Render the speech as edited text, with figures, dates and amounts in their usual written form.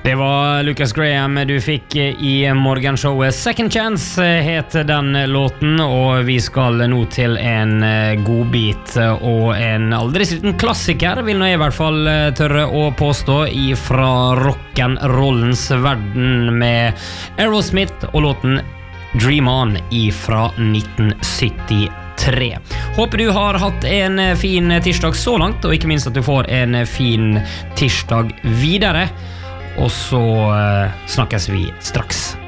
Det var Lucas Graham du fikk i morgenshowet. Second Chance heter den låten, og vi skal nå til en godbit og en aldri liten klassiker, vil nå jeg i hvert fall tørre å påstå, fra rock'n'rollens verden med Aerosmith og låten Dream On fra 1973. Håper du har hatt en fin tirsdag så langt, og ikke minst at du får en fin tirsdag videre. Og så snakkes vi straks.